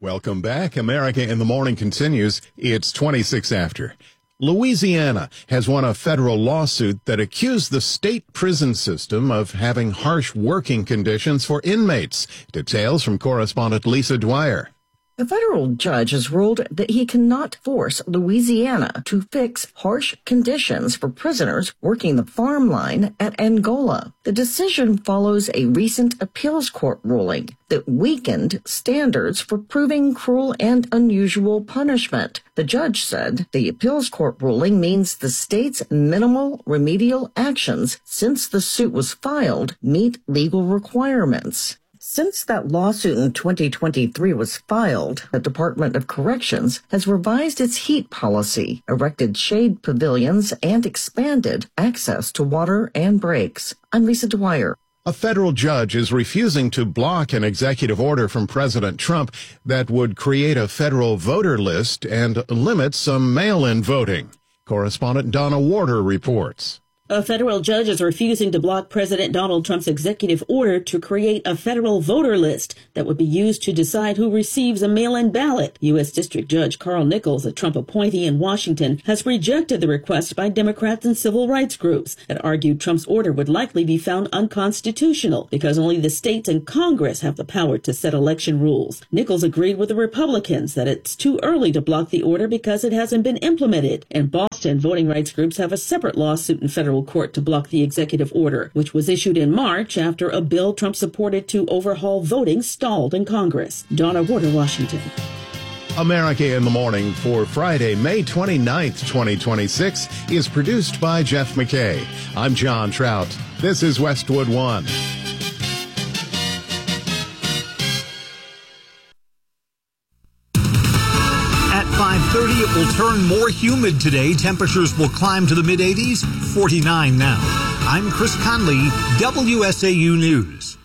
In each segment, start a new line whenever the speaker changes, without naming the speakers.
Welcome back. America in the Morning continues. It's 26 after. Louisiana has won a federal lawsuit that accused the state prison system of having harsh working conditions for inmates. Details from correspondent Lisa Dwyer.
A federal judge has ruled that he cannot force Louisiana to fix harsh conditions for prisoners working the farm line at Angola. The decision follows a recent appeals court ruling that weakened standards for proving cruel and unusual punishment. The judge said the appeals court ruling means the state's minimal remedial actions since the suit was filed meet legal requirements. Since that lawsuit in 2023 was filed, the Department of Corrections has revised its heat policy, erected shade pavilions, and expanded access to water and breaks. I'm Lisa Dwyer.
A federal judge is refusing to block an executive order from President Trump that would create a federal voter list and limit some mail-in voting. Correspondent Donna Warder reports.
A federal judge is refusing to block President Donald Trump's executive order to create a federal voter list that would be used to decide who receives a mail-in ballot. U.S. District Judge Carl Nichols, a Trump appointee in Washington, has rejected the request by Democrats and civil rights groups that argued Trump's order would likely be found unconstitutional because only the states and Congress have the power to set election rules. Nichols agreed with the Republicans that it's too early to block the order because it hasn't been implemented. In Boston, voting rights groups have a separate lawsuit in federal court to block the executive order, which was issued in March after a bill Trump supported to overhaul voting stalled in Congress. Donna Warder, Washington.
America in the Morning for Friday, May 29th, 2026 is produced by Jeff McKay. I'm John Trout. This is Westwood One.
At 5:30, it will turn more humid today. Temperatures will climb to the mid-80s, 49 now. I'm Chris Conley, WSAU News.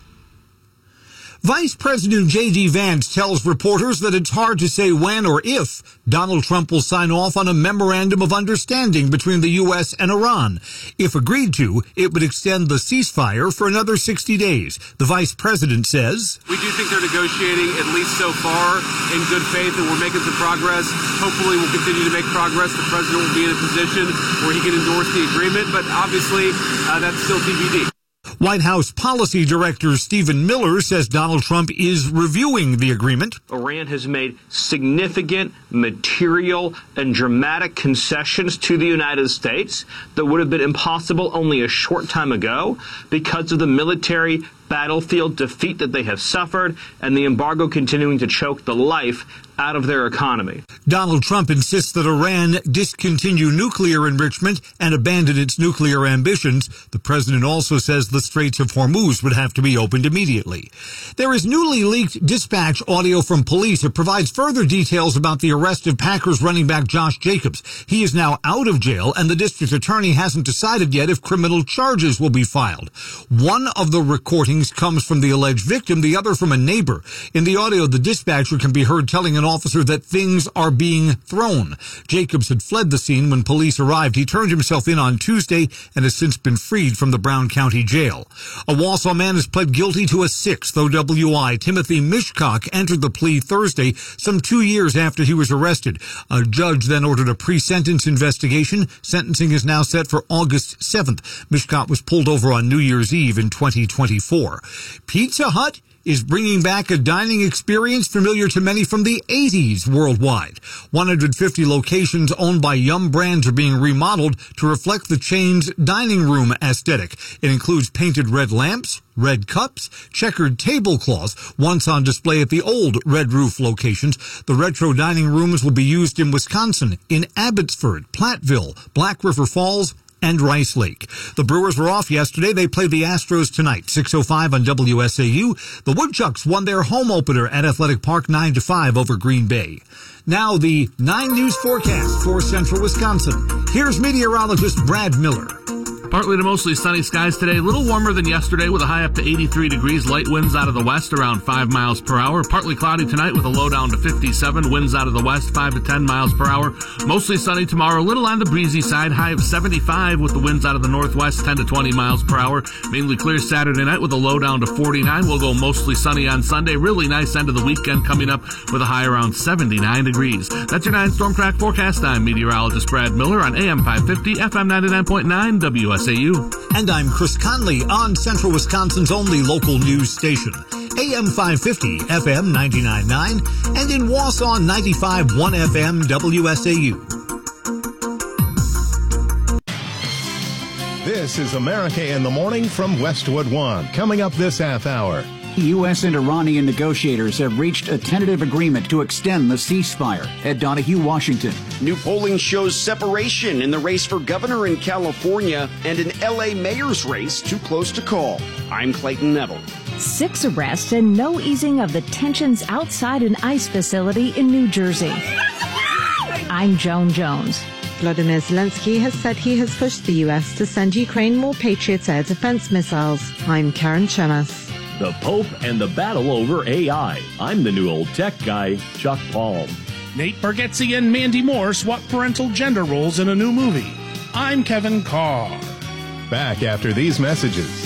Vice President J.D. Vance tells reporters that it's hard to say when or if Donald Trump will sign off on a memorandum of understanding between the U.S. and Iran. If agreed to, it would extend the ceasefire for another 60 days. The vice president says,
"We do think they're negotiating, at least so far, in good faith, and we're making some progress. Hopefully we'll continue to make progress. The president will be in a position where he can endorse the agreement, but obviously that's still TBD."
White House Policy Director Stephen Miller says Donald Trump is reviewing the agreement.
Iran has made significant material and dramatic concessions to the United States that would have been impossible only a short time ago because of the military battlefield defeat that they have suffered and the embargo continuing to choke the life out of their economy.
Donald Trump insists that Iran discontinue nuclear enrichment and abandon its nuclear ambitions. The president also says the Straits of Hormuz would have to be opened immediately. There is newly leaked dispatch audio from police. It provides further details about the arrest of Packers running back Josh Jacobs. He is now out of jail, and the district attorney hasn't decided yet if criminal charges will be filed. One of the recordings comes from the alleged victim, the other from a neighbor. In the audio, the dispatcher can be heard telling an officer that things are being thrown. Jacobs had fled the scene when police arrived. He turned himself in on Tuesday and has since been freed from the Brown County Jail. A Wausau man has pled guilty to a sixth OWI. Timothy Mishcock entered the plea Thursday, some 2 years after he was arrested. A judge then ordered a pre-sentence investigation. Sentencing is now set for August 7th. Mishcock was pulled over on New Year's Eve in 2024. Pizza Hut is bringing back a dining experience familiar to many from the 80s worldwide. 150 locations owned by Yum Brands are being remodeled to reflect the chain's dining room aesthetic. It includes painted red lamps, red cups, checkered tablecloths, once on display at the old Red Roof locations. The retro dining rooms will be used in Wisconsin, in Abbotsford, Platteville, Black River Falls, and Rice Lake. The Brewers were off yesterday. They play the Astros tonight, 6:05 on WSAU. The Woodchucks won their home opener at Athletic Park 9-5 over Green Bay. Now the 9 News forecast for central Wisconsin. Here's meteorologist Brad Miller.
Partly to mostly sunny skies today. A little warmer than yesterday with a high up to 83 degrees. Light winds out of the west around 5 miles per hour. Partly cloudy tonight with a low down to 57. Winds out of the west 5 to 10 miles per hour. Mostly sunny tomorrow. A little on the breezy side. High of 75 with the winds out of the northwest 10 to 20 miles per hour. Mainly clear Saturday night with a low down to 49. We'll go mostly sunny on Sunday. Really nice end of the weekend coming up with a high around 79 degrees. That's your 9 Storm Track forecast. I'm meteorologist Brad Miller on AM 550, FM 99.9, WSAU.
And I'm Chris Conley on Central Wisconsin's only local news station, AM 550, FM 99.9, and in Wausau 95.1 FM, WSAU.
This is America in the Morning from Westwood One. Coming up this half hour.
U.S. and Iranian negotiators have reached a tentative agreement to extend the ceasefire. Ed Donahue, Washington.
New polling shows separation in the race for governor in California and an L.A. mayor's race too close to call. I'm Clayton Neville.
6 arrests and no easing of the tensions outside an ICE facility in New Jersey. I'm Joan Jones.
Vladimir Zelensky has said he has pushed the U.S. to send Ukraine more Patriot air defense missiles. I'm Karen Chemas.
The Pope and the battle over AI. I'm the new old tech guy, Chuck Palm.
Nate Bargatze and Mandy Moore swap parental gender roles in a new movie. I'm Kevin Carr.
Back after these messages.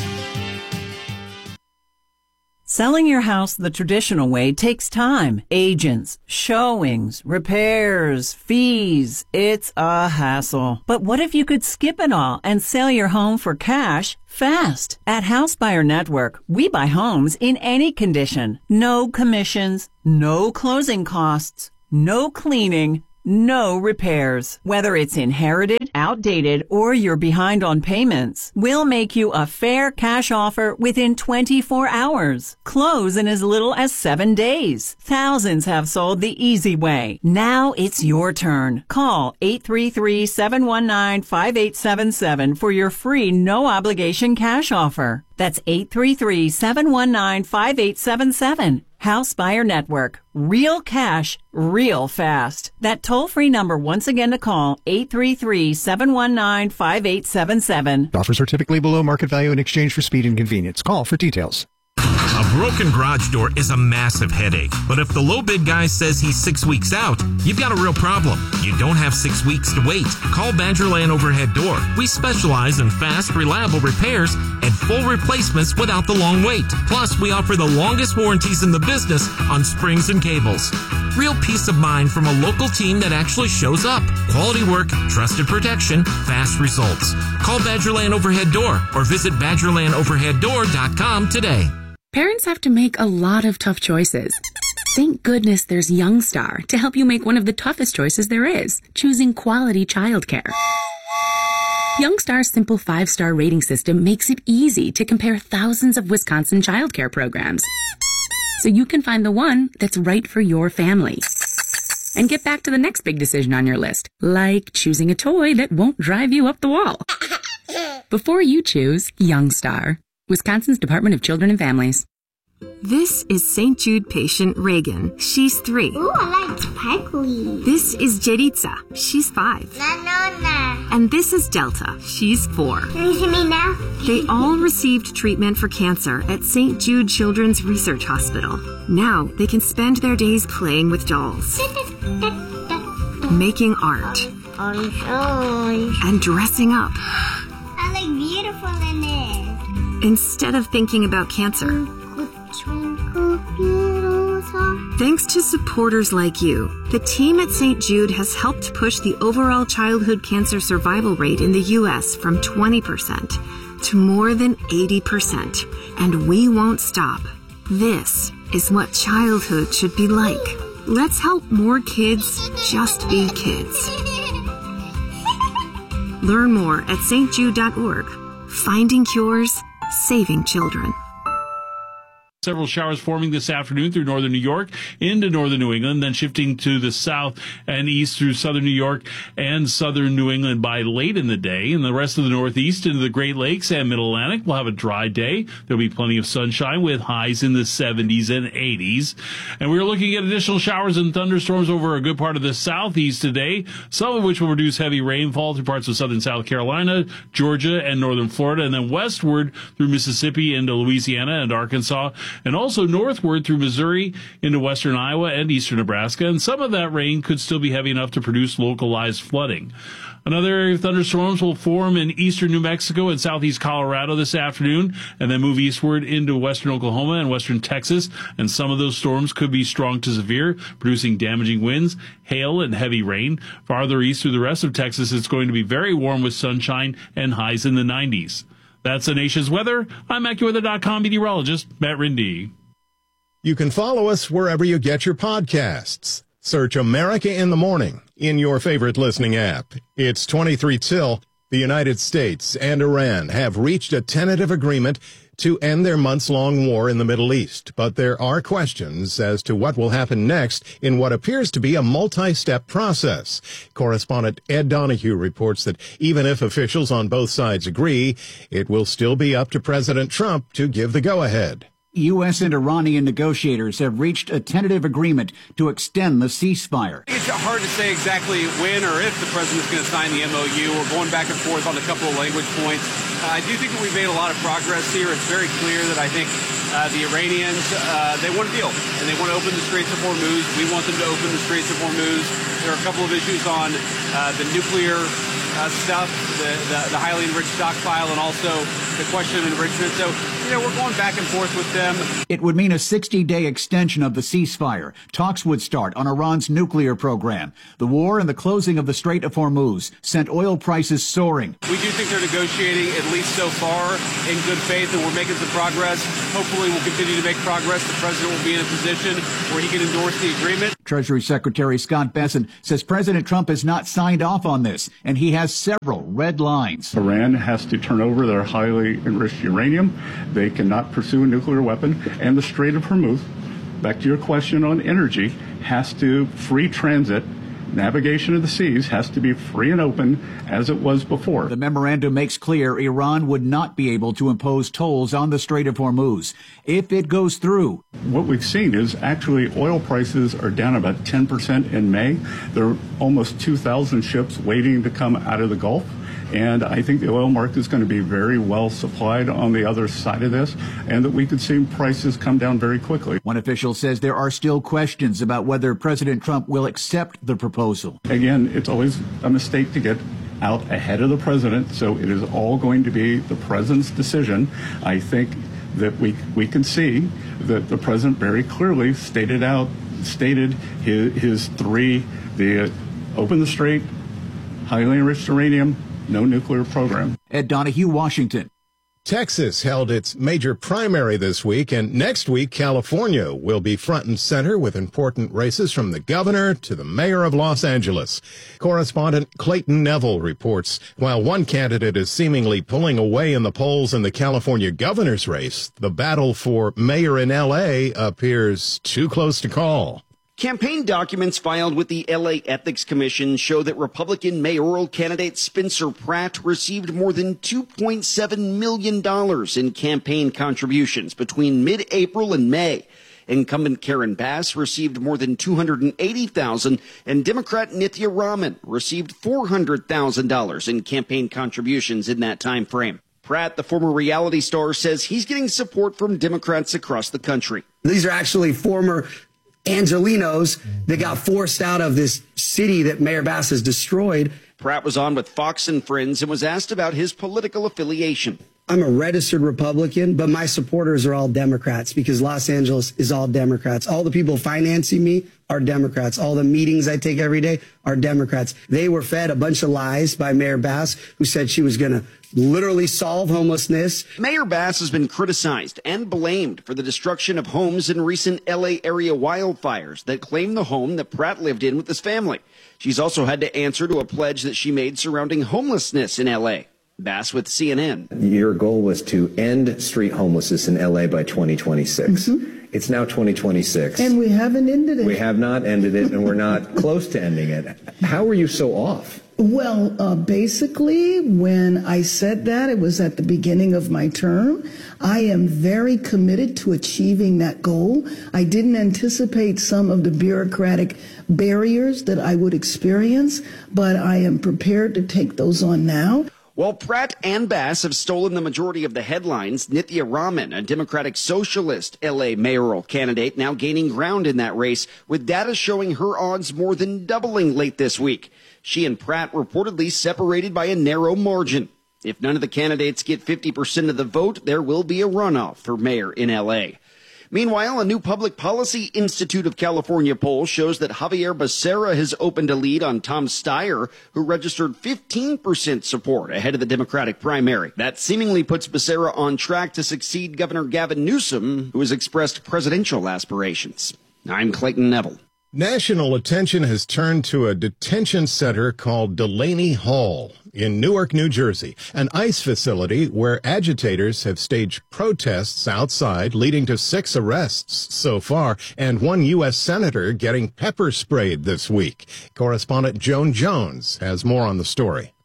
Selling your house the traditional way takes time. Agents, showings, repairs, fees. It's a hassle. But what if you could skip it all and sell your home for cash fast? At House Buyer Network, we buy homes in any condition. No commissions, no closing costs, no cleaning, no repairs. Whether it's inherited, outdated, or you're behind on payments, we'll make you a fair cash offer within 24 hours. Close in as little as 7 days. Thousands have sold the easy way. Now it's your turn. Call 833-719-5877 for your free no-obligation cash offer. That's 833-719-5877. House Buyer Network. Real cash, real fast. That toll-free number once again to call, 833-719-5877.
Offers are typically below market value in exchange for speed and convenience. Call for details.
A broken garage door is a massive headache, but if the low bid guy says he's 6 weeks out, you've got a real problem. You don't have 6 weeks to wait. Call Badgerland Overhead Door. We specialize in fast, reliable repairs and full replacements without the long wait. Plus, we offer the longest warranties in the business on springs and cables. Real peace of mind from a local team that actually shows up. Quality work, trusted protection, fast results. Call Badgerland Overhead Door or visit BadgerlandOverheadDoor.com today.
Parents have to make a lot of tough choices. Thank goodness there's Youngstar to help you make one of the toughest choices there is, choosing quality childcare. Youngstar's simple 5-star rating system makes it easy to compare thousands of Wisconsin childcare programs, so you can find the one that's right for your family. And get back to the next big decision on your list, like choosing a toy that won't drive you up the wall. Before you choose Youngstar, Wisconsin's Department of Children and Families.
This is St. Jude patient Reagan. She's 3.
Ooh, I like sparkly.
This is Jeritza. She's 5.
No.
And this is Delta. She's 4.
Can you see me now?
They all received treatment for cancer at St. Jude Children's Research Hospital. Now they can spend their days playing with dolls, making art, and dressing up.
I look beautiful in this.
Instead of thinking about cancer. Thanks to supporters like you, the team at St. Jude has helped push the overall childhood cancer survival rate in the U.S. from 20% to more than 80%. And we won't stop. This is what childhood should be like. Let's help more kids just be kids. Learn more at stjude.org. Finding cures, saving children.
Several showers forming this afternoon through northern New York into northern New England, then shifting to the south and east through southern New York and southern New England by late in the day. And the rest of the Northeast into the Great Lakes and Middle Atlantic will have a dry day. There'll be plenty of sunshine with highs in the 70s and 80s. And we're looking at additional showers and thunderstorms over a good part of the southeast today, some of which will produce heavy rainfall through parts of southern South Carolina, Georgia, and northern Florida, and then westward through Mississippi into Louisiana and Arkansas, and also northward through Missouri into western Iowa and eastern Nebraska. And some of that rain could still be heavy enough to produce localized flooding. Another area of thunderstorms will form in eastern New Mexico and southeast Colorado this afternoon, and then move eastward into western Oklahoma and western Texas. And some of those storms could be strong to severe, producing damaging winds, hail, and heavy rain. Farther east through the rest of Texas, it's going to be very warm with sunshine and highs in the 90s. That's the nation's weather. I'm AccuWeather.com meteorologist Matt Rindy.
You can follow us wherever you get your podcasts. Search America in the Morning in your favorite listening app. It's 23 till. The United States and Iran have reached a tentative agreement to end their months-long war in the Middle East, but there are questions as to what will happen next in what appears to be a multi-step process. Correspondent Ed Donahue reports that even if officials on both sides agree, it will still be up to President Trump to give the go-ahead.
U.S. and Iranian negotiators have reached a tentative agreement to extend the ceasefire.
It's hard to say exactly when or if the president's going to sign the MOU. We're going back and forth on a couple of language points. I do think that we've made a lot of progress here. It's very clear that I think the Iranians, they want a deal, and they want to open the Straits of Hormuz. We want them to open the Straits of Hormuz. There are a couple of issues on the nuclear stuff, the highly enriched stockpile, and also the question of enrichment. So, we're going back and forth with them.
It would mean a 60-day extension of the ceasefire. Talks would start on Iran's nuclear program. The war and the closing of the Strait of Hormuz sent oil prices soaring.
We do think they're negotiating, at least so far, in good faith, and we're making some progress. Hopefully we'll continue to make progress. The president will be in a position where he can endorse the agreement.
Treasury Secretary Scott Bessent says President Trump has not signed off on this, and he has several red lines.
Iran has to turn over their highly enriched uranium. They cannot pursue a nuclear weapon. And the Strait of Hormuz, back to your question on energy, has to free transit. Navigation of the seas has to be free and open as it was before.
The memorandum makes clear Iran would not be able to impose tolls on the Strait of Hormuz if it goes through.
What we've seen is actually oil prices are down about 10% in May. There are almost 2,000 ships waiting to come out of the Gulf. And I think the oil market is going to be very well supplied on the other side of this, and that we could see prices come down very quickly.
One official says there are still questions about whether President Trump will accept the proposal.
Again, it's always a mistake to get out ahead of the president, so it is all going to be the president's decision. I think that we can see that the president very clearly stated his three, the open the strait, highly enriched uranium, no nuclear program.
Ed Donahue, Washington.
Texas held its major primary this week, and next week California will be front and center with important races from the governor to the mayor of Los Angeles. Correspondent Clayton Neville reports, while one candidate is seemingly pulling away in the polls in the California governor's race, the battle for mayor in L.A. appears too close to call.
Campaign documents filed with the LA Ethics Commission show that Republican mayoral candidate Spencer Pratt received more than $2.7 million in campaign contributions between mid-April and May. Incumbent Karen Bass received more than $280,000, and Democrat Nithya Raman received $400,000 in campaign contributions in that time frame. Pratt, the former reality star, says he's getting support from Democrats across the country.
These are actually former Angelenos that got forced out of this city that Mayor Bass has destroyed.
Pratt was on with Fox and Friends and was asked about his political affiliation.
I'm a registered Republican, but my supporters are all Democrats because Los Angeles is all Democrats. All the people financing me are Democrats. All the meetings I take every day are Democrats. They were fed a bunch of lies by Mayor Bass, who said she was going to literally solve homelessness.
Mayor Bass has been criticized and blamed for the destruction of homes in recent L.A. area wildfires that claimed the home that Pratt lived in with his family. She's also had to answer to a pledge that she made surrounding homelessness in L.A. Bass with CNN.
Your goal was to end street homelessness in L.A. by 2026. It's now 2026.
And we haven't ended it.
We have not ended it, and we're not close to ending it. How are you so off?
Well, basically, when I said that, it was at the beginning of my term. I am very committed to achieving that goal. I didn't anticipate some of the bureaucratic barriers that I would experience, but I am prepared to take those on now.
While Pratt and Bass have stolen the majority of the headlines, Nithya Raman, a Democratic Socialist LA mayoral candidate, now gaining ground in that race, with data showing her odds more than doubling late this week. She and Pratt reportedly separated by a narrow margin. If none of the candidates get 50% of the vote, there will be a runoff for mayor in LA. Meanwhile, a new Public Policy Institute of California poll shows that Javier Becerra has opened a lead on Tom Steyer, who registered 15% support ahead of the Democratic primary. That seemingly puts Becerra on track to succeed Governor Gavin Newsom, who has expressed presidential aspirations. I'm Clayton Neville.
National attention has turned to a detention center called Delaney Hall in Newark, New Jersey, an ICE facility where agitators have staged protests outside, leading to 6 arrests so far, and 1 U.S. senator getting pepper sprayed this week. Correspondent Joan Jones has more on the story.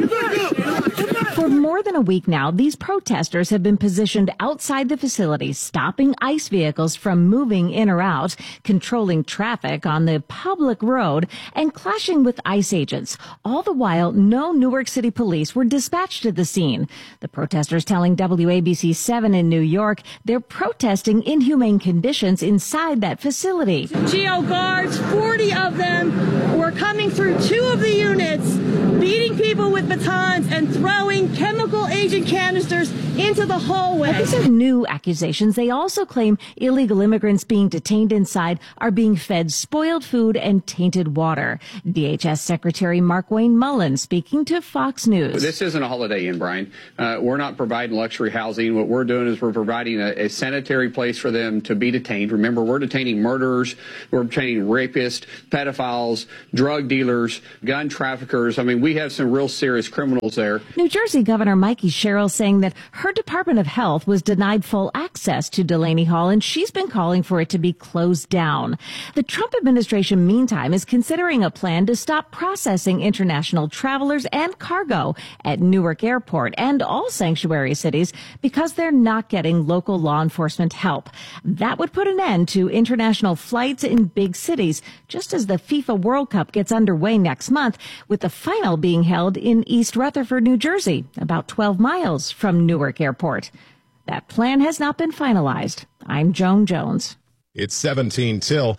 For more than a week now, these protesters have been positioned outside the facility, stopping ICE vehicles from moving in or out, controlling traffic on the public road, and clashing with ICE agents. All the while, no Newark City police were dispatched to the scene. The protesters telling WABC-7 in New York they're protesting inhumane conditions inside that facility.
GO guards, 40 of them, were coming through 2 of the units, beating people with batons and throwing chemical agent canisters into the hallway.
But these are new accusations. They also claim illegal immigrants being detained inside are being fed spoiled food and tainted water. DHS Secretary Markwayne Mullin speaking to Fox News.
This isn't a Holiday Inn, Brian. We're not providing luxury housing. What we're doing is we're providing a sanitary place for them to be detained. Remember, we're detaining murderers, we're detaining rapists, pedophiles, drug dealers, gun traffickers. I mean, we have some real serious criminals there.
New Jersey Governor Mikey Sherrill saying that her Department of Health was denied full access to Delaney Hall, and she's been calling for it to be closed down. The Trump administration, meantime, is considering a plan to stop processing international travelers and cargo at Newark Airport and all sanctuary cities because they're not getting local law enforcement help. That would put an end to international flights in big cities, just as the FIFA World Cup gets underway next month, with the final being held in East Rutherford, New Jersey, about 12 miles from Newark Airport. That plan has not been finalized. I'm Joan Jones.
It's 17 till.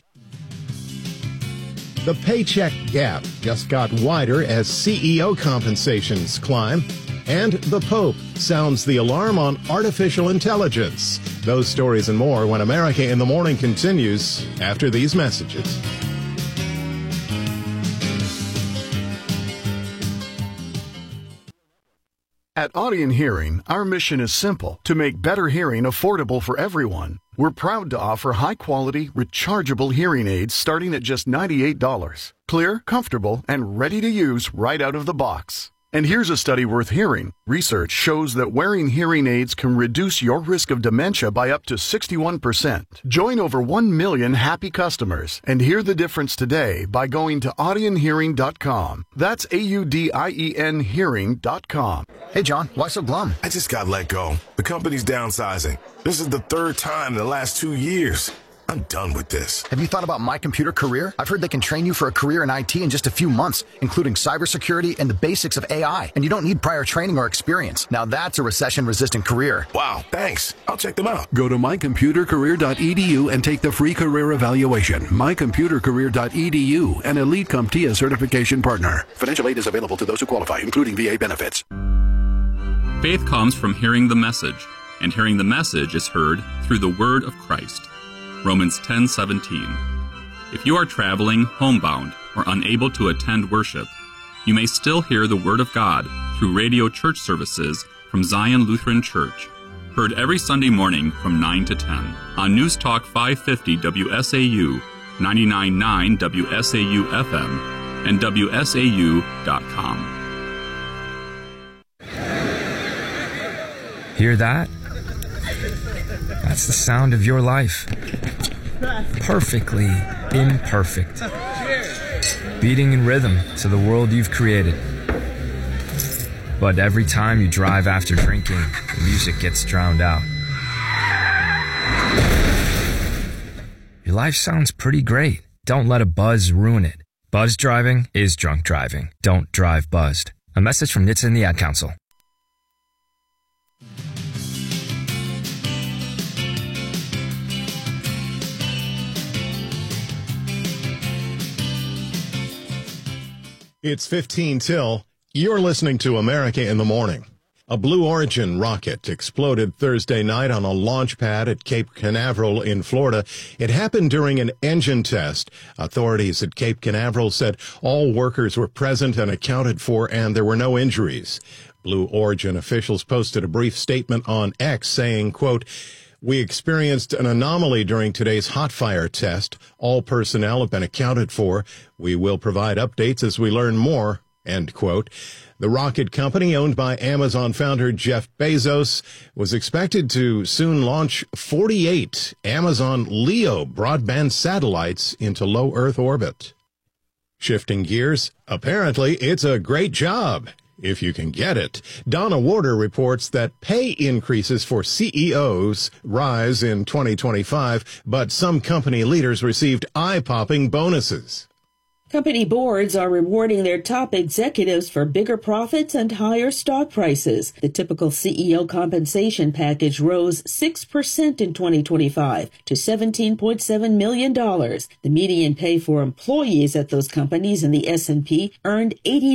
The paycheck gap just got wider as CEO compensations climb. And the Pope sounds the alarm on artificial intelligence. Those stories and more when America in the Morning continues after these messages.
At Audion Hearing, our mission is simple: to make better hearing affordable for everyone. We're proud to offer high-quality, rechargeable hearing aids starting at just $98. Clear, comfortable, and ready to use right out of the box. And here's a study worth hearing. Research shows that wearing hearing aids can reduce your risk of dementia by up to 61%. Join over 1 million happy customers and hear the difference today by going to audionhearing.com. That's AUDIEN hearing.com.
Hey, John, why so glum? I just got let go. The company's downsizing. This is the 3rd time in the last 2 years. I'm done with this. Have you thought about My Computer Career? I've heard they can train you for a career in IT in just a few months, including cybersecurity and the basics of AI. And you don't need prior training or experience. Now that's a recession-resistant career. Wow, thanks. I'll check them out.
Go to mycomputercareer.edu and take the free career evaluation. mycomputercareer.edu, an Elite CompTIA certification partner.
Financial aid is available to those who qualify, including VA benefits.
Faith comes from hearing the message, and hearing the message is heard through the word of Christ. Romans 10:17. If you are traveling, homebound, or unable to attend worship, you may still hear the Word of God through radio church services from Zion Lutheran Church, heard every Sunday morning from 9 to 10 on News Talk 550 WSAU, 99.9 WSAU FM, and WSAU.com.
Hear that? That's the sound of your life. Perfectly imperfect. Beating in rhythm to the world you've created. But every time you drive after drinking, the music gets drowned out. Your life sounds pretty great. Don't let a buzz ruin it. Buzz driving is drunk driving. Don't drive buzzed. A message from NHTSA and the Ad Council.
It's 15 till. You're listening to America in the Morning. A Blue Origin rocket exploded Thursday night on a launch pad at Cape Canaveral in Florida. It happened during an engine test. Authorities at Cape Canaveral said all workers were present and accounted for, and there were no injuries. Blue Origin officials posted a brief statement on X saying, quote, "We experienced an anomaly during today's hot fire test. All personnel have been accounted for. We will provide updates as we learn more," end quote. The rocket company, owned by Amazon founder Jeff Bezos, was expected to soon launch 48 Amazon Leo broadband satellites into low Earth orbit. Shifting gears, apparently it's a great job, if you can get it. Donna Warder reports that pay increases for CEOs rise in 2025, but some company leaders received eye-popping bonuses.
Company boards are rewarding their top executives for bigger profits and higher stock prices. The typical CEO compensation package rose 6% in 2025 to $17.7 million. The median pay for employees at those companies in the S&P earned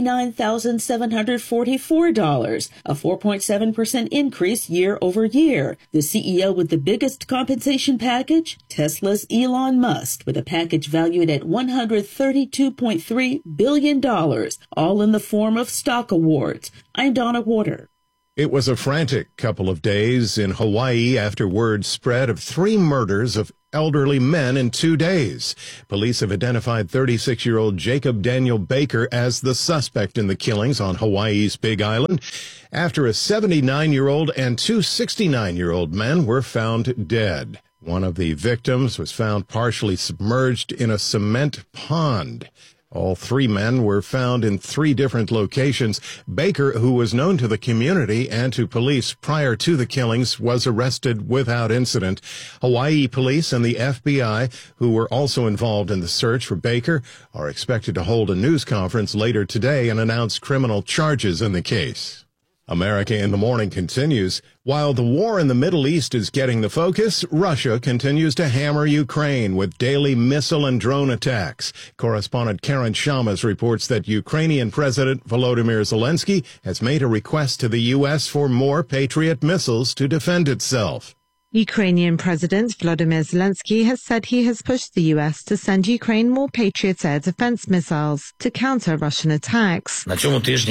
$89,744, a 4.7% increase year over year. The CEO with the biggest compensation package? Tesla's Elon Musk, with a package valued at $132.3 billion, all in the form of stock awards. I'm Donna Warder.
It was a frantic couple of days in Hawaii after word spread of 3 murders of elderly men in 2 days. Police have identified 36-year-old Jacob Daniel Baker as the suspect in the killings on Hawaii's Big Island, after a 79-year-old and 2 69-year-old men were found dead. One of the victims was found partially submerged in a cement pond. All 3 men were found in 3 different locations. Baker, who was known to the community and to police prior to the killings, was arrested without incident. Hawaii police and the FBI, who were also involved in the search for Baker, are expected to hold a news conference later today and announce criminal charges in the case. America in the Morning continues. While the war in the Middle East is getting the focus, Russia continues to hammer Ukraine with daily missile and drone attacks. Correspondent Karen Shamas reports that Ukrainian President Volodymyr Zelensky has made a request to the U.S. for more Patriot missiles to defend itself.
Ukrainian President Volodymyr Zelensky has said he has pushed the U.S. to send Ukraine more Patriot air defense missiles to counter Russian attacks. In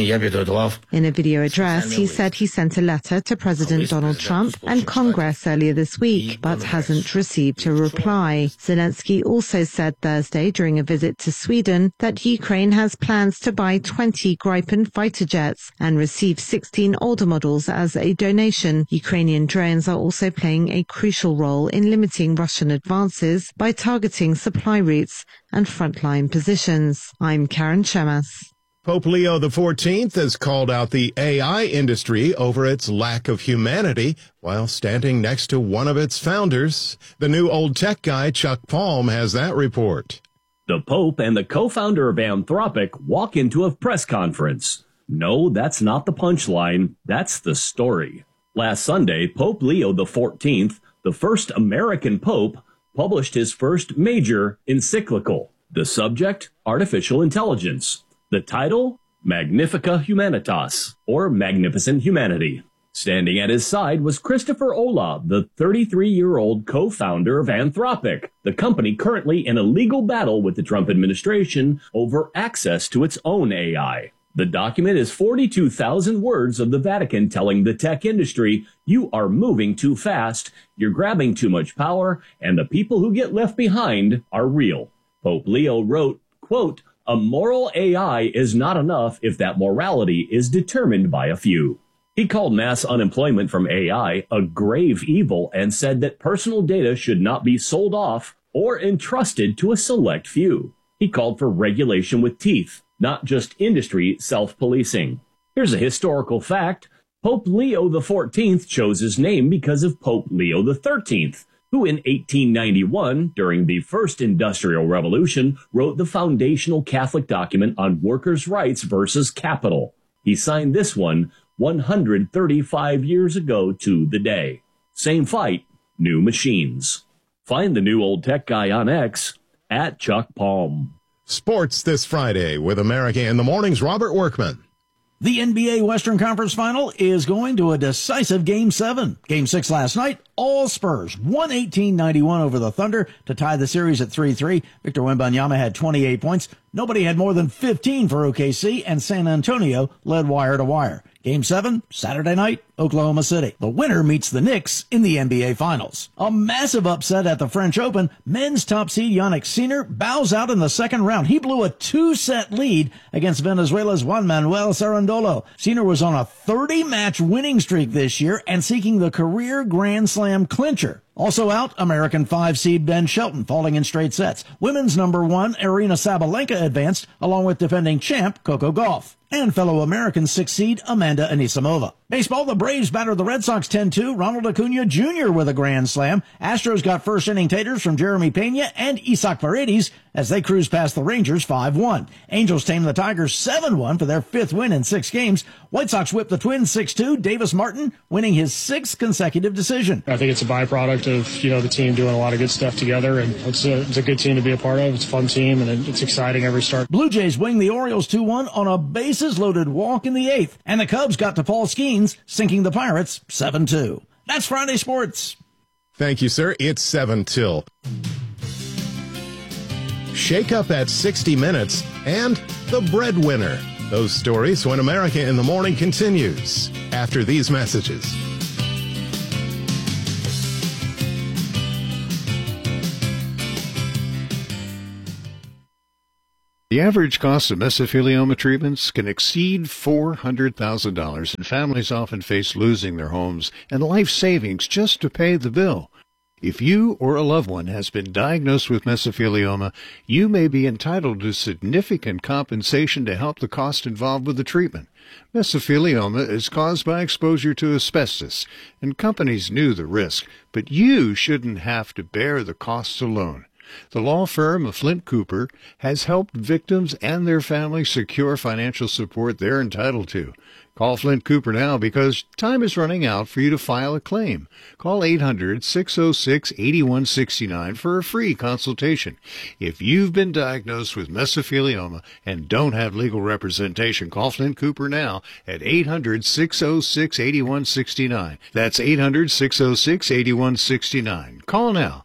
a video address, he said he sent a letter to President Donald Trump and Congress earlier this week, but hasn't received a reply. Zelensky also said Thursday during a visit to Sweden that Ukraine has plans to buy 20 Gripen fighter jets and receive 16 older models as a donation. Ukrainian drones are also playing a crucial role in limiting Russian advances by targeting supply routes and frontline positions. I'm Karen Shamas.
Pope Leo XIV has called out the AI industry over its lack of humanity while standing next to one of its founders. The new old tech guy, Chuck Palm, has that report.
The Pope and the co-founder of Anthropic walk into a press conference. No, that's not the punchline. That's the story. Last Sunday, Pope Leo XIV, the first American pope, published his first major encyclical. The subject, artificial intelligence. The title, Magnifica Humanitas, or Magnificent Humanity. Standing at his side was Christopher Olah, the 33-year-old co-founder of Anthropic, the company currently in a legal battle with the Trump administration over access to its own AI. The document is 42,000 words of the Vatican telling the tech industry, you are moving too fast, you're grabbing too much power, and the people who get left behind are real. Pope Leo wrote, quote, a moral AI is not enough if that morality is determined by a few. He called mass unemployment from AI a grave evil and said that personal data should not be sold off or entrusted to a select few. He called for regulation with teeth, not just industry self-policing. Here's a historical fact. Pope Leo XIV chose his name because of Pope Leo XIII, who in 1891, during the First Industrial Revolution, wrote the foundational Catholic document on workers' rights versus capital. He signed this one 135 years ago to the day. Same fight, new machines. Find the new old tech guy on X at Chuck Palm.
Sports this Friday with America in the Morning's Robert Workman.
The NBA Western Conference Final is going to a decisive Game 7. Game 6 last night, all Spurs, 118-91 over the Thunder to tie the series at 3-3. Victor Wembanyama had 28 points. Nobody had more than 15 for OKC, and San Antonio led wire to wire. Game 7, Saturday night, Oklahoma City. The winner meets the Knicks in the NBA Finals. A massive upset at the French Open. Men's top seed Jannik Sinner bows out in the second round. He blew a 2-set lead against Venezuela's Juan Manuel Cerundolo. Sinner was on a 30-match winning streak this year and seeking the career Grand Slam clincher. Also out, American 5-seed Ben Shelton falling in straight sets. Women's number 1, Aryna Sabalenka advanced, along with defending champ Coco Gauff. And fellow American 6-seed Amanda Anisimova. Baseball, the Braves battered the Red Sox 10-2. Ronald Acuna Jr. with a grand slam. Astros got first-inning taters from Jeremy Pena and Isaac Paredes as they cruised past the Rangers 5-1. Angels tamed the Tigers 7-1 for their 5th win in 6 games. White Sox whipped the Twins 6-2. Davis Martin winning his 6th consecutive decision.
I think it's a byproduct of, the team doing a lot of good stuff together, and it's a good team to be a part of. It's a fun team, and it's exciting every start.
Blue Jays wing the Orioles 2-1 on a bases-loaded walk in the 8th. And the Cubs got to Paul Skeens, sinking the Pirates 7-2. That's Friday Sports.
Thank you, sir. It's 7 till. Shake Up at 60 Minutes and The Breadwinner. Those stories when America in the Morning continues after these messages.
The average cost of mesothelioma treatments can exceed $400,000, and families often face losing their homes and life savings just to pay the bill. If you or a loved one has been diagnosed with mesothelioma, you may be entitled to significant compensation to help the cost involved with the treatment. Mesothelioma is caused by exposure to asbestos, and companies knew the risk, but you shouldn't have to bear the costs alone. The law firm of Flint Cooper has helped victims and their families secure financial support they're entitled to. Call Flint Cooper now because time is running out for you to file a claim. Call 800-606-8169 for a free consultation. If you've been diagnosed with mesothelioma and don't have legal representation, call Flint Cooper now at 800-606-8169. That's 800-606-8169. Call now,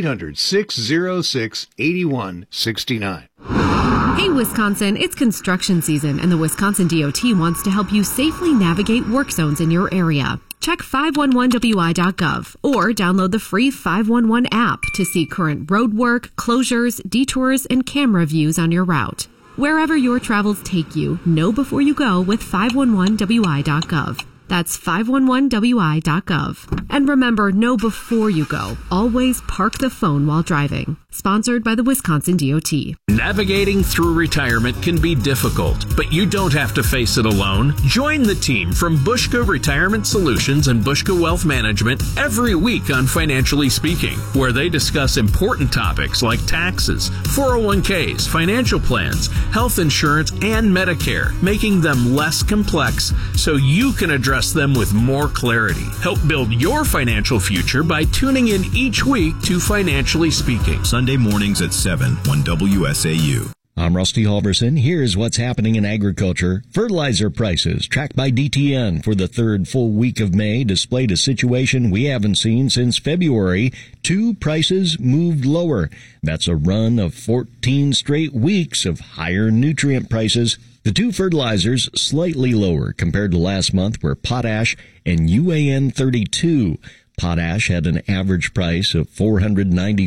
800-606-8169.
Hey, Wisconsin, it's construction season, and the Wisconsin DOT wants to help you safely navigate work zones in your area. Check 511wi.gov or download the free 511 app to see current road work, closures, detours, and camera views on your route. Wherever your travels take you, know before you go with 511wi.gov. That's 511wi.gov. And remember, know before you go. Always park the phone while driving. Sponsored by the Wisconsin DOT.
Navigating through retirement can be difficult, but you don't have to face it alone. Join the team from Bushka Retirement Solutions and Bushka Wealth Management every week on Financially Speaking, where they discuss important topics like taxes, 401ks, financial plans, health insurance, and Medicare, making them less complex so you can address them with more clarity. Help build your financial future by tuning in each week to Financially Speaking.
Sunday mornings at 7 on WSAU.
I'm Rusty Halverson. Here's what's happening in agriculture. Fertilizer prices, tracked by DTN for the third full week of May, displayed a situation we haven't seen since February. 2 prices moved lower. That's a run of 14 straight weeks of higher nutrient prices. The 2 fertilizers slightly lower compared to last month were potash and UAN 32. Potash had an average price of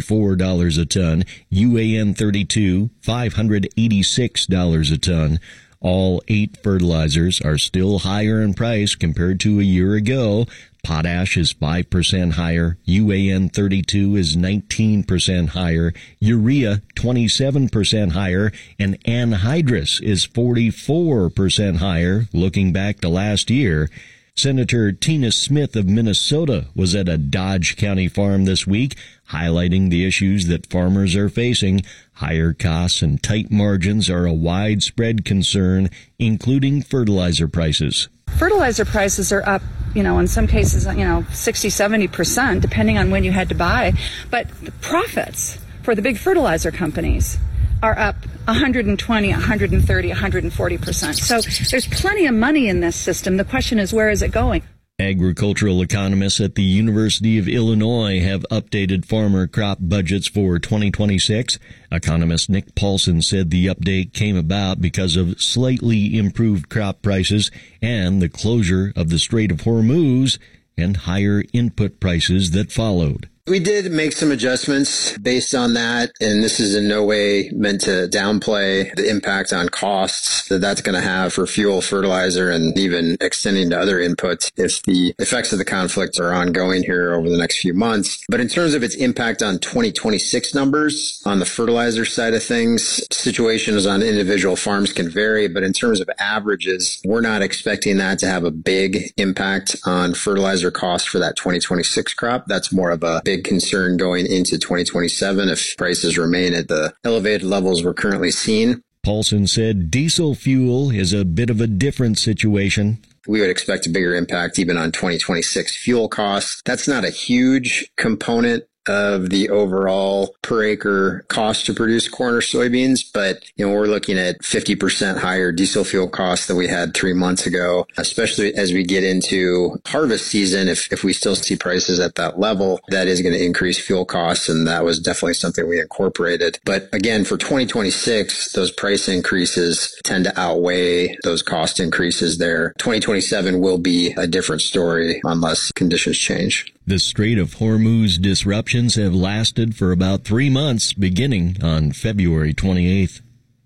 $494 a ton, UAN 32, $586 a ton. All 8 fertilizers are still higher in price compared to a year ago. Potash is 5% higher, UAN 32 is 19% higher, urea 27% higher, and anhydrous is 44% higher looking back to last year. Senator Tina Smith of Minnesota was at a Dodge County farm this week, highlighting the issues that farmers are facing. Higher costs and tight margins are a widespread concern, including fertilizer prices.
Fertilizer prices are up, in some cases, 60, 70%, depending on when you had to buy. But the profits for the big fertilizer companies are up 120, 130, 140%. So there's plenty of money in this system. The question is, where is it going?
Agricultural economists at the University of Illinois have updated farmer crop budgets for 2026. Economist Nick Paulson said the update came about because of slightly improved crop prices and the closure of the Strait of Hormuz and higher input prices that followed.
We did make some adjustments based on that, and this is in no way meant to downplay the impact on costs that that's going to have for fuel, fertilizer, and even extending to other inputs if the effects of the conflict are ongoing here over the next few months. But in terms of its impact on 2026 numbers, on the fertilizer side of things, situations on individual farms can vary, but in terms of averages, we're not expecting that to have a big impact on fertilizer costs for that 2026 crop. That's more of a big concern going into 2027 if prices remain at the elevated levels we're currently seeing.
Paulson said diesel fuel is a bit of a different situation.
We would expect a bigger impact even on 2026 fuel costs. That's not a huge component of the overall per acre cost to produce corn or soybeans, but we're looking at 50% higher diesel fuel costs than we had 3 months ago, especially as we get into harvest season. If we still see prices at that level, that is going to increase fuel costs, and that was definitely something we incorporated. But again, for 2026, those price increases tend to outweigh those cost increases there. 2027 will be a different story unless conditions change.
The Strait of Hormuz disruptions have lasted for about 3 months, beginning on February 28th.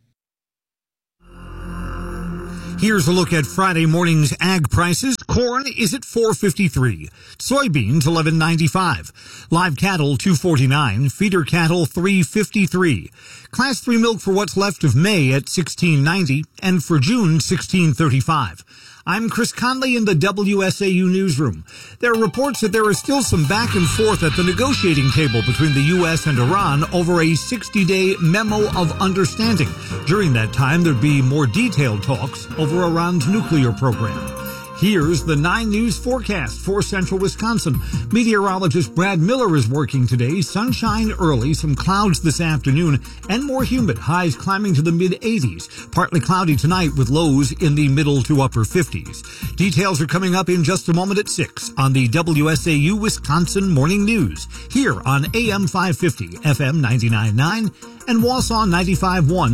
Here's a look at Friday morning's ag prices. Corn is at $4.53. Soybeans $11.95. Live cattle $2.49. Feeder cattle $3.53. Class 3 milk for what's left of May at $16.90, and for June $16.35. I'm Chris Conley in the WSAU newsroom. There are reports that there is still some back and forth at the negotiating table between the U.S. and Iran over a 60-day memo of understanding. During that time, there'd be more detailed talks over Iran's nuclear program. Here's the 9 News forecast for central Wisconsin. Meteorologist Brad Miller is working today. Sunshine early, some clouds this afternoon, and more humid. Highs climbing to the mid-80s. Partly cloudy tonight with lows in the middle to upper 50s. Details are coming up in just a moment at 6 on the WSAU Wisconsin Morning News. Here on AM 550, FM 99.9, and Wausau 95.1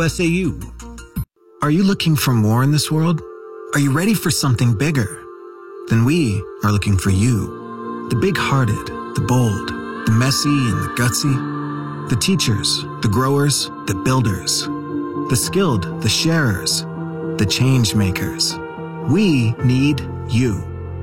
WSAU.
Are you looking for more in this world? Are you ready for something bigger? Then we are looking for you. The big-hearted, the bold, the messy and the gutsy. The teachers, the growers, the builders. The skilled, the sharers, the change makers. We need you.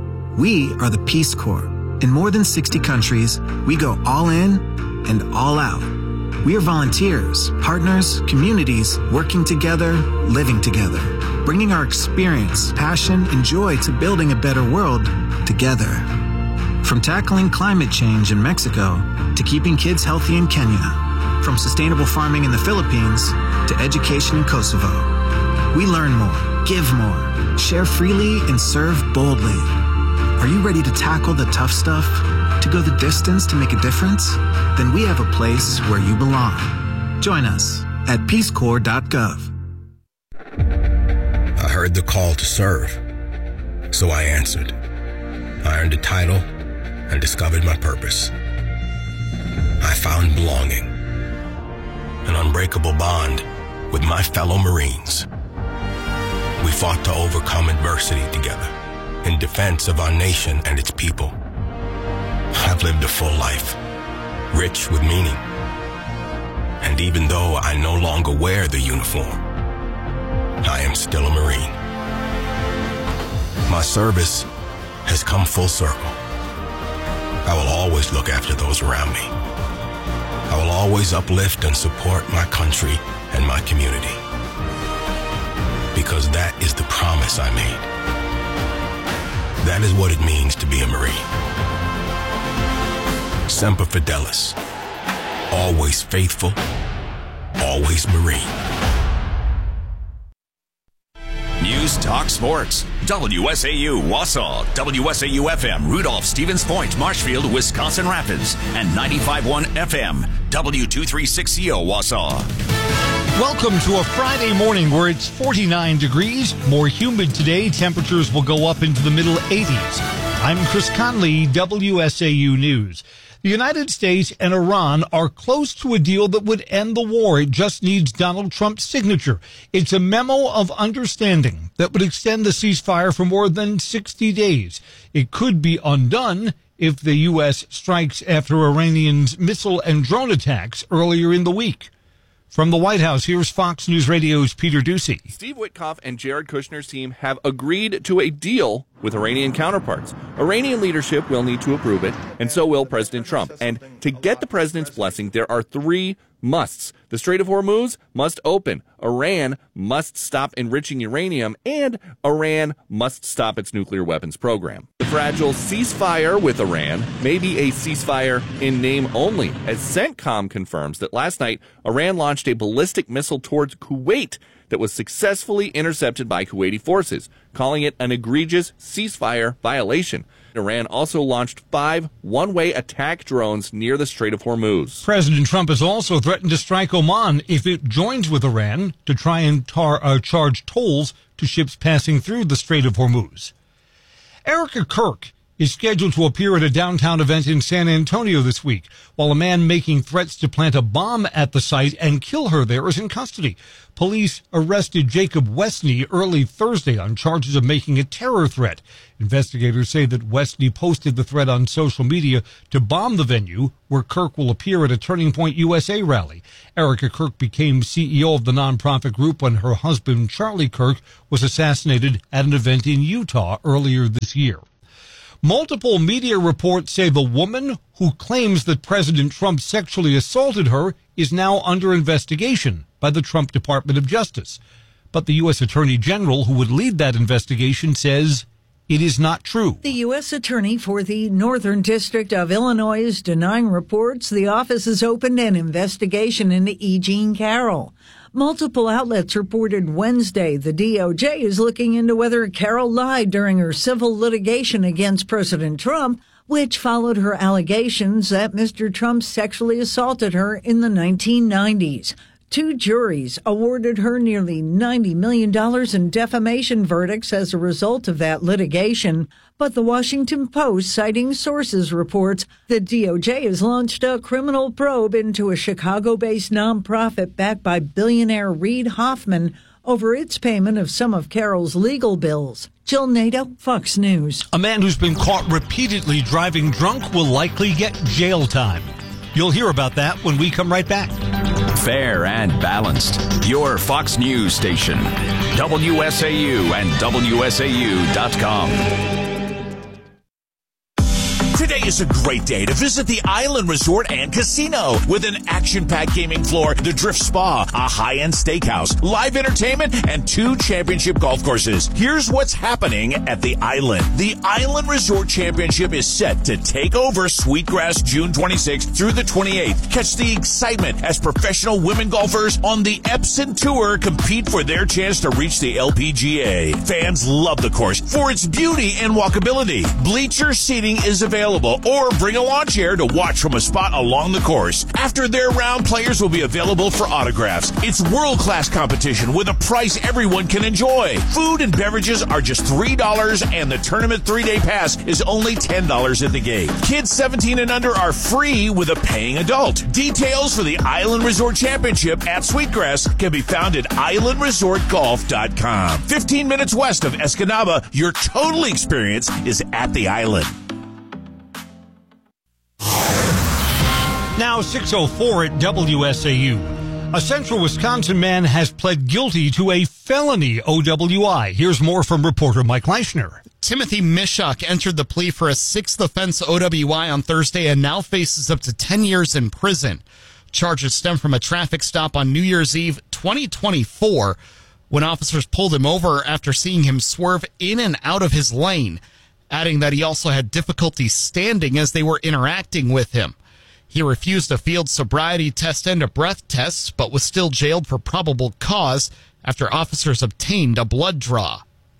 We are the Peace Corps. In more than 60 countries, we go all in and all out. We are volunteers, partners, communities, working together, living together, bringing our experience, passion, and joy to building a better world together. From tackling climate change in Mexico to keeping kids healthy in Kenya, from sustainable farming in the Philippines to education in Kosovo. We learn more, give more, share freely, and serve boldly. Are you ready to tackle the tough stuff? To go the distance to make a difference? Then we have a place where you belong. Join us at peacecorps.gov.
I heard the call to serve, so I answered. I earned a title and discovered my purpose. I found belonging, an unbreakable bond with my fellow Marines. We fought to overcome adversity together in defense of our nation and its people. I've lived a full life, rich with meaning. And even though I no longer wear the uniform, I am still a Marine. My service has come full circle. I will always look after those around me. I will always uplift and support my country and my community. Because that is the promise I made. That is what it means to be a Marine. Semper Fidelis. Always faithful, always Marine.
News Talk Sports. WSAU Wausau, WSAU FM Rudolph, Stevens Point, Marshfield, Wisconsin Rapids, and 95.1 FM W236CO Wausau.
Welcome to a Friday morning where it's 49 degrees, more humid today. Temperatures will go up into the middle 80s. I'm Chris Conley, WSAU News. The United States and Iran are close to a deal that would end the war. It just needs Donald Trump's signature. It's a memo of understanding that would extend the ceasefire for more than 60 days. It could be undone if the U.S. strikes after Iranians' missile and drone attacks earlier in the week. From the White House, here's Fox News Radio's Peter Doocy.
Steve Witkoff and Jared Kushner's team have agreed to a deal with Iranian counterparts. Iranian leadership will need to approve it, and so will President Trump. And to get the president's blessing, there are three musts. The Strait of Hormuz must open. Iran must stop enriching uranium, and Iran must stop its nuclear weapons program. The fragile ceasefire with Iran may be a ceasefire in name only, as CENTCOM confirms that last night Iran launched a ballistic missile towards Kuwait that was successfully intercepted by Kuwaiti forces, calling it an egregious ceasefire violation. Iran also launched 5 one-way attack drones near the Strait of Hormuz.
President Trump has also threatened to strike Oman if it joins with Iran to try and charge tolls to ships passing through the Strait of Hormuz. Erica Kirk is scheduled to appear at a downtown event in San Antonio this week, while a man making threats to plant a bomb at the site and kill her there is in custody. Police arrested Jacob Westney early Thursday on charges of making a terror threat. Investigators say that Westney posted the threat on social media to bomb the venue where Kirk will appear at a Turning Point USA rally. Erica Kirk became CEO of the nonprofit group when her husband, Charlie Kirk, was assassinated at an event in Utah earlier this year. Multiple media reports say the woman who claims that President Trump sexually assaulted her is now under investigation by the Trump Department of Justice. But the U.S. Attorney General who would lead that investigation says it is not true.
The U.S. Attorney for the Northern District of Illinois is denying reports the office has opened an investigation into E. Jean Carroll. Multiple outlets reported Wednesday the DOJ is looking into whether Carroll lied during her civil litigation against President Trump, which followed her allegations that Mr. Trump sexually assaulted her in the 1990s. 2 juries awarded her nearly $90 million in defamation verdicts as a result of that litigation. But the Washington Post, citing sources, reports the DOJ has launched a criminal probe into a Chicago-based nonprofit backed by billionaire Reid Hoffman over its payment of some of Carroll's legal bills. Jill Nato, Fox News.
A man who's been caught repeatedly driving drunk will likely get jail time. You'll hear about that when we come right back.
Fair and balanced. Your Fox News station. WSAU and WSAU.com.
Today is a great day to visit the Island Resort and Casino with an action-packed gaming floor, the Drift Spa, a high-end steakhouse, live entertainment, and 2 championship golf courses. Here's what's happening at the Island. The Island Resort Championship is set to take over Sweetgrass June 26th through the 28th. Catch the excitement as professional women golfers on the Epson Tour compete for their chance to reach the LPGA. Fans love the course for its beauty and walkability. Bleacher seating is available, or bring a lawn chair to watch from a spot along the course. After their round, players will be available for autographs. It's world-class competition with a price everyone can enjoy. Food and beverages are just $3, and the tournament 3-day pass is only $10 at the gate. Kids 17 and under are free with a paying adult. Details for the Island Resort Championship at Sweetgrass can be found at islandresortgolf.com. 15 minutes west of Escanaba, your total experience is at the Island.
Now 6:04 at WSAU. A central Wisconsin man has pled guilty to a felony OWI. Here's more from reporter Mike Leischner.
Timothy Mishuk entered the plea for a sixth offense OWI on Thursday and now faces up to 10 years in prison. Charges stem from a traffic stop on New Year's Eve 2024 when officers pulled him over after seeing him swerve in and out of his lane, adding that he also had difficulty standing as they were interacting with him. He refused a field sobriety test and a breath test, but was still jailed for probable cause after officers obtained a blood draw.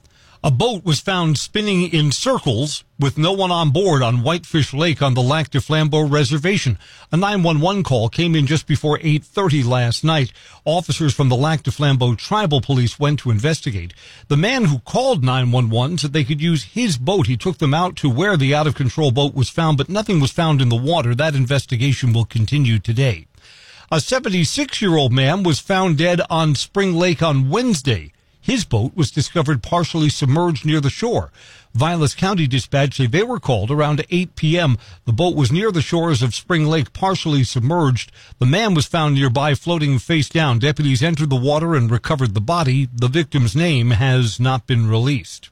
A boat was found spinning in circles with no one on board on Whitefish Lake on the Lac du Flambeau Reservation. A 911 call came in just before 8:30 last night. Officers from the Lac du Flambeau Tribal Police went to investigate. The man who called 911 said they could use his boat. He took them out to where the out-of-control boat was found, but nothing was found in the water. That investigation will continue today. A 76-year-old man was found dead on Spring Lake on Wednesday. His boat was discovered partially submerged near the shore. Vilas County Dispatch say they were called around 8 p.m. The boat was near the shores of Spring Lake, partially submerged. The man was found nearby floating face down. Deputies entered the water and recovered the body. The victim's name has not been released.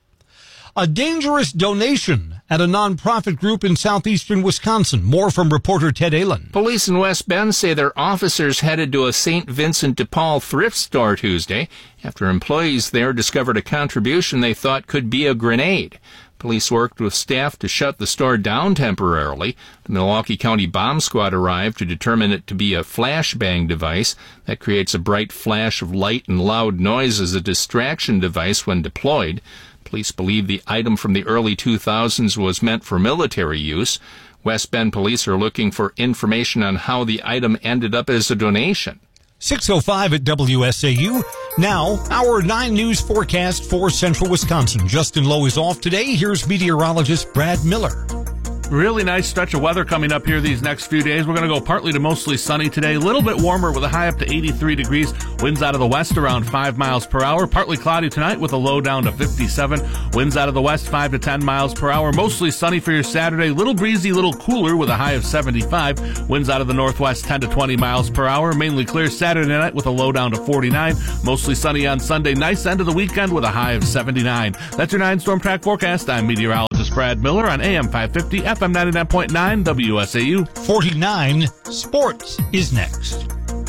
A dangerous donation at a nonprofit group in southeastern Wisconsin. More from reporter Ted Allen.
Police in West Bend say their officers headed to a St. Vincent de Paul thrift store Tuesday after employees there discovered a contribution they thought could be a grenade. Police worked with staff to shut the store down temporarily. The Milwaukee County Bomb Squad arrived to determine it to be a flashbang device that creates a bright flash of light and loud noise as a distraction device when deployed. Police believe the item from the early 2000s was meant for military use. West Bend police are looking for information on how the item ended up as a donation.
6:05 at WSAU. Now, our 9 news forecast for central Wisconsin. Justin Lowe is off today. Here's meteorologist Brad Miller.
Really nice stretch of weather coming up here these next few days. We're going to go partly to mostly sunny today. A little bit warmer with a high up to 83 degrees. Winds out of the west around 5 miles per hour. Partly cloudy tonight with a low down to 57. Winds out of the west 5 to 10 miles per hour. Mostly sunny for your Saturday. Little breezy, little cooler with a high of 75. Winds out of the northwest 10 to 20 miles per hour. Mainly clear Saturday night with a low down to 49. Mostly sunny on Sunday. Nice end of the weekend with a high of 79. That's your 9 Storm Track forecast. I'm meteorologist Brad Miller on AM 550, FM 99.9 WSAU.
49 Sports is next.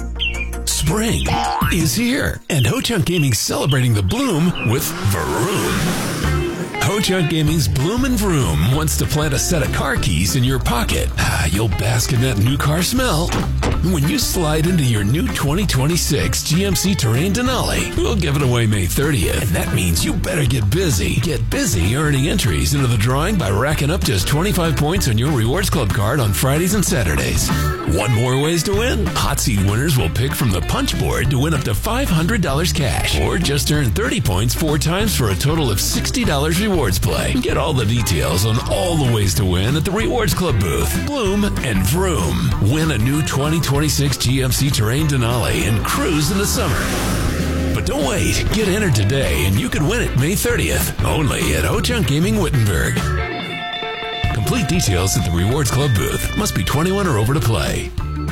Spring is here, and Ho-Chunk Gaming's celebrating the bloom with Vroom. Ho-Chunk Gaming's Bloom and Vroom wants to plant a set of car keys in your pocket. You'll bask in that new car smell when you slide into your new 2026 GMC Terrain Denali. We'll give it away May 30th, and that means you better get busy. Get busy earning entries into the drawing by racking up just 25 points on your Rewards Club card on Fridays and Saturdays. Want more ways to win? Hot Seat winners will pick from the punch board to win up to $500 cash, or just earn 30 points 4 times for a total of $60 rewards play. Get all the details on all the ways to win at the Rewards Club booth. Bloom and Vroom. Win a new 2026 GMC Terrain Denali and cruise in the summer. But don't wait. Get entered today and you could win it May 30th. Only at Ho-Chunk Gaming Wittenberg. Complete details at the Rewards Club booth. Must be 21 or over to play.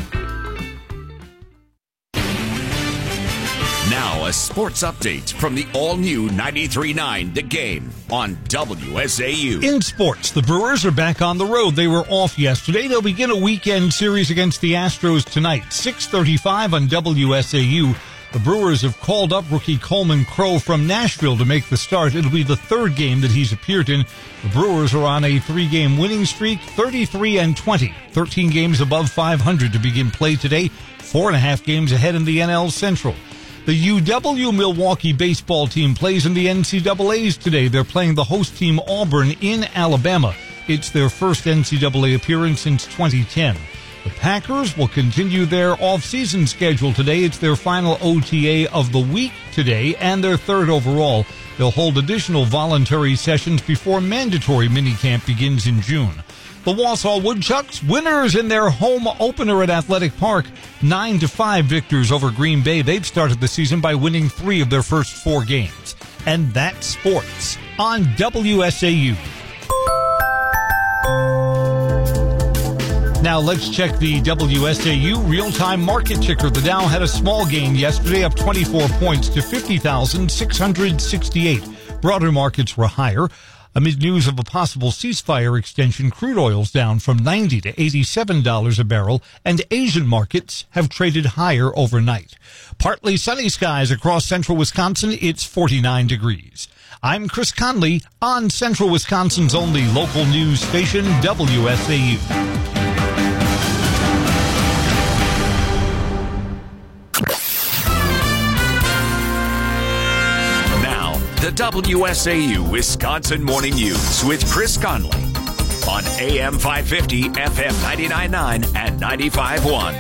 Now a sports update from the all-new 93.9 The Game on WSAU.
In sports, the Brewers are back on the road. They were off yesterday. They'll begin a weekend series against the Astros tonight, 6:35 on WSAU. The Brewers have called up rookie Coleman Crowe from Nashville to make the start. It'll be the 3rd game that he's appeared in. The Brewers are on a 3-game winning streak, 33-20. 13 games above 500 to begin play today, 4.5 games ahead in the NL Central. The UW Milwaukee baseball team plays in the NCAAs today. They're playing the host team Auburn in Alabama. It's their first NCAA appearance since 2010. The Packers will continue their off-season schedule today. It's their final OTA of the week today and their 3rd overall. They'll hold additional voluntary sessions before mandatory minicamp begins in June. The Wausau Woodchucks, winners in their home opener at Athletic Park, 9-5 victors over Green Bay. They've started the season by winning 3 of their first 4 games. And that's sports on WSAU. Now let's check the WSAU real-time market ticker. The Dow had a small gain yesterday, up 24 points to 50,668. Broader markets were higher. Amid news of a possible ceasefire extension, crude oil's down from $90 to $87 a barrel, and Asian markets have traded higher overnight. Partly sunny skies across central Wisconsin. It's 49 degrees. I'm Chris Conley on Central Wisconsin's only local news station, WSAU.
The WSAU Wisconsin Morning News with Chris Conley on AM 550, FM 99.9 and 95.1.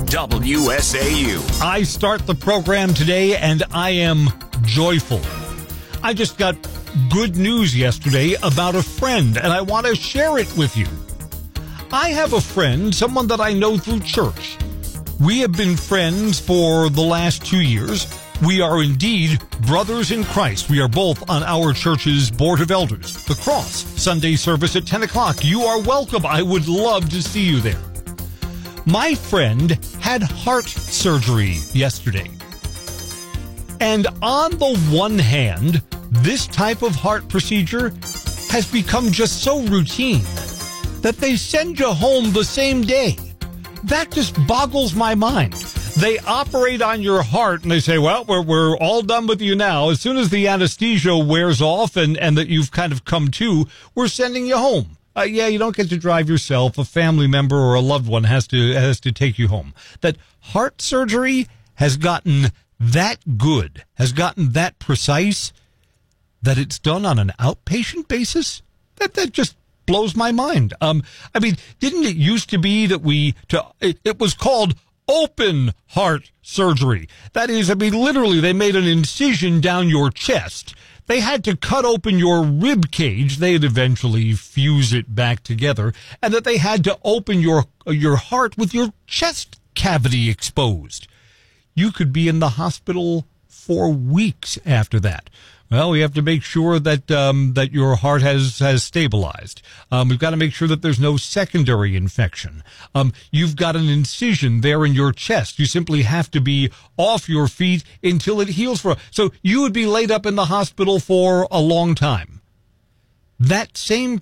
WSAU.
I start the program today and I am joyful. I just got good news yesterday about a friend and I want to share it with you. I have a friend, someone that I know through church. We have been friends for the last 2 years. We are indeed brothers in Christ. We are both on our church's Board of Elders. The Cross, Sunday service at 10 o'clock. You are welcome. I would love to see you there. My friend had heart surgery yesterday. And on the one hand, this type of heart procedure has become just so routine that they send you home the same day. That just boggles my mind. They operate on your heart and they say, well, we're all done with you now. As soon as the anesthesia wears off and that you've kind of come to, we're sending you home. You don't get to drive yourself. A family member or a loved one has to take you home. That heart surgery has gotten that good, has gotten that precise, that it's done on an outpatient basis. That just blows my mind. Didn't it used to be that it was called open heart surgery? That is, literally they made an incision down your chest. They had to cut open your rib cage. They'd eventually fuse it back together, and that they had to open your heart with your chest cavity exposed. You could be in the hospital for weeks after that. Well, we have to make sure that your heart has stabilized. We've got to make sure that there's no secondary infection. You've got an incision there in your chest. You simply have to be off your feet until it heals. So you would be laid up in the hospital for a long time. That same